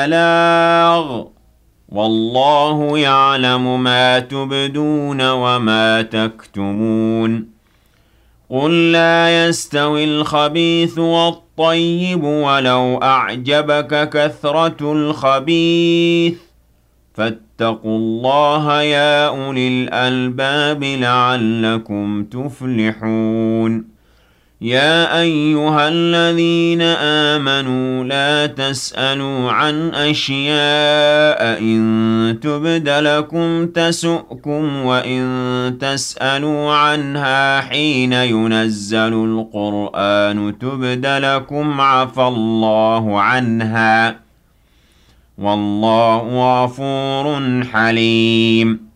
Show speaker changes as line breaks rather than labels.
البلاغ والله يعلم ما تبدون وما تكتمون قل لا يستوي الخبيث والطيب ولو أعجبك كثرة الخبيث فاتقوا الله يا أولي الألباب لعلكم تفلحون يا أيها الذين آمنوا لا تسألوا عن أشياء إن تبد لكم تسؤكم وإن تسألوا عنها حين ينزل القرآن تبد لكم عفى الله عنها والله غفور حليم